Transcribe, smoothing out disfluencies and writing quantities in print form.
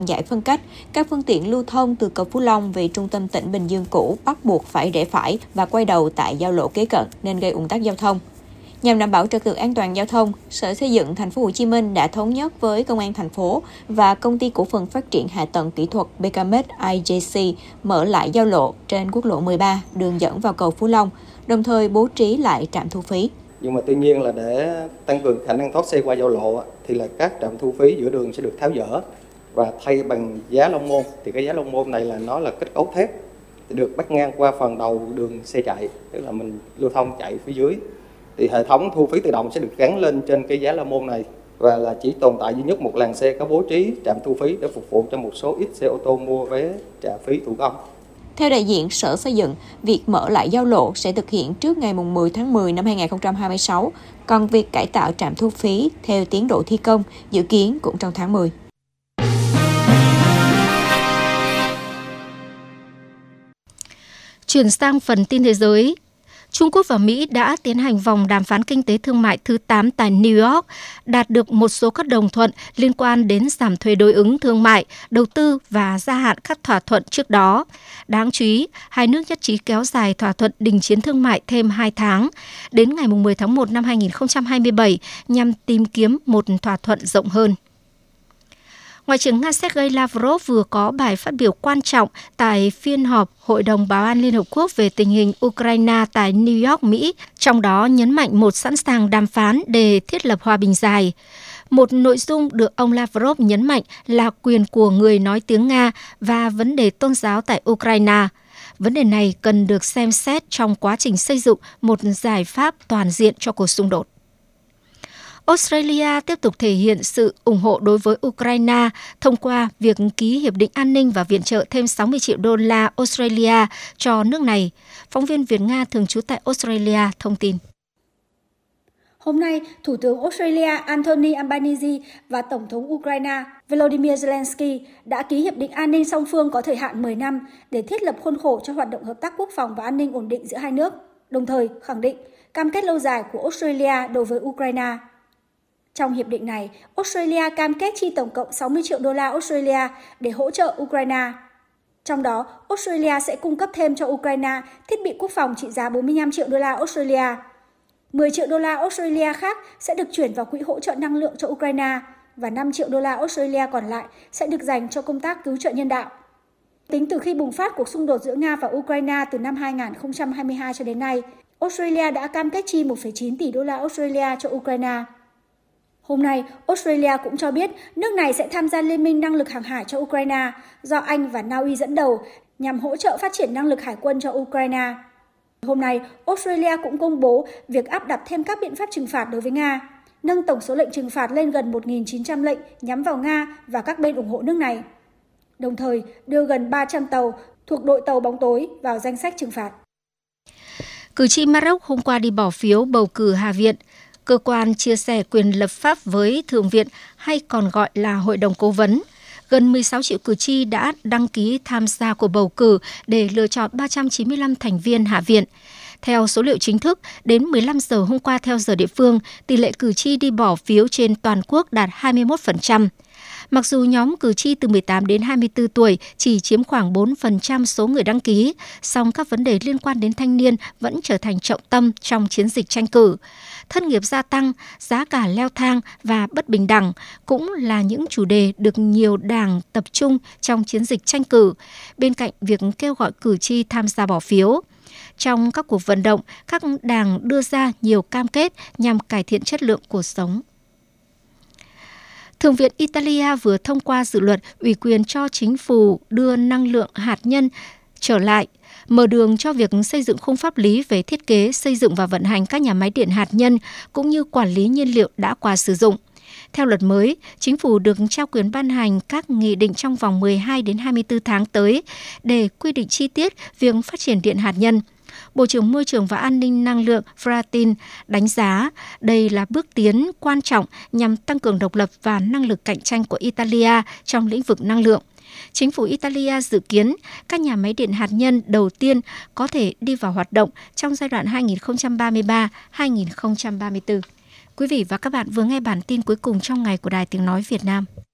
Giải phân cách, các phương tiện lưu thông từ cầu Phú Long về trung tâm tỉnh Bình Dương cũ bắt buộc phải rẽ phải và quay đầu tại giao lộ kế cận nên gây ùn tắc giao thông. Nhằm đảm bảo trật tự an toàn giao thông, Sở Xây dựng Thành phố Hồ Chí Minh đã thống nhất với Công an thành phố và Công ty Cổ phần Phát triển Hạ tầng Kỹ thuật BKMX IJC mở lại giao lộ trên quốc lộ 13 đường dẫn vào cầu Phú Long, đồng thời bố trí lại trạm thu phí. Nhưng mà tuy nhiên là để tăng cường khả năng thoát xe qua giao lộ thì là các trạm thu phí giữa đường sẽ được tháo dỡ và thay bằng giá lông môn. Thì cái giá lông môn này là nó là kết cấu thép được bắt ngang qua phần đầu đường xe chạy, tức là mình lưu thông chạy phía dưới. Thì hệ thống thu phí tự động sẽ được gắn lên trên cái giá lông môn này và là chỉ tồn tại duy nhất một làn xe có bố trí trạm thu phí để phục vụ cho một số ít xe ô tô mua vé trả phí thủ công. Theo đại diện Sở Xây dựng, việc mở lại giao lộ sẽ thực hiện trước ngày 10 tháng 10 năm 2026, còn việc cải tạo trạm thu phí theo tiến độ thi công dự kiến cũng trong tháng 10. Chuyển sang phần tin thế giới. Trung Quốc và Mỹ đã tiến hành vòng đàm phán kinh tế thương mại thứ 8 tại New York, đạt được một số các đồng thuận liên quan đến giảm thuế đối ứng thương mại, đầu tư và gia hạn các thỏa thuận trước đó. Đáng chú ý, hai nước nhất trí kéo dài thỏa thuận đình chiến thương mại thêm 2 tháng, đến ngày 10 tháng 1 năm 2027 nhằm tìm kiếm một thỏa thuận rộng hơn. Ngoại trưởng Nga Sergei Lavrov vừa có bài phát biểu quan trọng tại phiên họp Hội đồng Bảo an Liên Hợp Quốc về tình hình Ukraine tại New York, Mỹ, trong đó nhấn mạnh một sẵn sàng đàm phán để thiết lập hòa bình dài. Một nội dung được ông Lavrov nhấn mạnh là quyền của người nói tiếng Nga và vấn đề tôn giáo tại Ukraine. Vấn đề này cần được xem xét trong quá trình xây dựng một giải pháp toàn diện cho cuộc xung đột. Australia tiếp tục thể hiện sự ủng hộ đối với Ukraine thông qua việc ký hiệp định an ninh và viện trợ thêm 60 triệu đô la Australia cho nước này. Phóng viên Việt-Nga thường trú tại Australia thông tin. Hôm nay, Thủ tướng Australia Anthony Albanese và Tổng thống Ukraine Volodymyr Zelensky đã ký hiệp định an ninh song phương có thời hạn 10 năm để thiết lập khuôn khổ cho hoạt động hợp tác quốc phòng và an ninh ổn định giữa hai nước, đồng thời khẳng định cam kết lâu dài của Australia đối với Ukraine. Trong hiệp định này, Australia cam kết chi tổng cộng 60 triệu đô la Australia để hỗ trợ Ukraine. Trong đó, Australia sẽ cung cấp thêm cho Ukraine thiết bị quốc phòng trị giá 45 triệu đô la Australia. 10 triệu đô la Australia khác sẽ được chuyển vào quỹ hỗ trợ năng lượng cho Ukraine và 5 triệu đô la Australia còn lại sẽ được dành cho công tác cứu trợ nhân đạo. Tính từ khi bùng phát cuộc xung đột giữa Nga và Ukraine từ năm 2022 cho đến nay, Australia đã cam kết chi 1,9 tỷ đô la Australia cho Ukraine. Hôm nay, Australia cũng cho biết nước này sẽ tham gia Liên minh năng lực hàng hải cho Ukraine do Anh và Na Uy dẫn đầu nhằm hỗ trợ phát triển năng lực hải quân cho Ukraine. Hôm nay, Australia cũng công bố việc áp đặt thêm các biện pháp trừng phạt đối với Nga, nâng tổng số lệnh trừng phạt lên gần 1.900 lệnh nhắm vào Nga và các bên ủng hộ nước này, đồng thời đưa gần 300 tàu thuộc đội tàu bóng tối vào danh sách trừng phạt. Cử tri Maroc hôm qua đi bỏ phiếu bầu cử Hạ viện, cơ quan chia sẻ quyền lập pháp với Thượng viện hay còn gọi là Hội đồng Cố vấn. Gần 16 triệu cử tri đã đăng ký tham gia cuộc bầu cử để lựa chọn 395 thành viên Hạ viện. Theo số liệu chính thức, đến 15 giờ hôm qua theo giờ địa phương, tỷ lệ cử tri đi bỏ phiếu trên toàn quốc đạt 21%. Mặc dù nhóm cử tri từ 18 đến 24 tuổi chỉ chiếm khoảng 4% số người đăng ký, song các vấn đề liên quan đến thanh niên vẫn trở thành trọng tâm trong chiến dịch tranh cử. Thất nghiệp gia tăng, giá cả leo thang và bất bình đẳng cũng là những chủ đề được nhiều đảng tập trung trong chiến dịch tranh cử, bên cạnh việc kêu gọi cử tri tham gia bỏ phiếu. Trong các cuộc vận động, các đảng đưa ra nhiều cam kết nhằm cải thiện chất lượng cuộc sống. Thượng viện Italia vừa thông qua dự luật ủy quyền cho chính phủ đưa năng lượng hạt nhân trở lại, mở đường cho việc xây dựng khung pháp lý về thiết kế, xây dựng và vận hành các nhà máy điện hạt nhân cũng như quản lý nhiên liệu đã qua sử dụng. Theo luật mới, chính phủ được trao quyền ban hành các nghị định trong vòng 12 đến 24 tháng tới để quy định chi tiết việc phát triển điện hạt nhân. Bộ trưởng Môi trường và An ninh Năng lượng Fratin đánh giá đây là bước tiến quan trọng nhằm tăng cường độc lập và năng lực cạnh tranh của Italia trong lĩnh vực năng lượng. Chính phủ Italia dự kiến các nhà máy điện hạt nhân đầu tiên có thể đi vào hoạt động trong giai đoạn 2033-2034. Quý vị và các bạn vừa nghe bản tin cuối cùng trong ngày của Đài Tiếng Nói Việt Nam.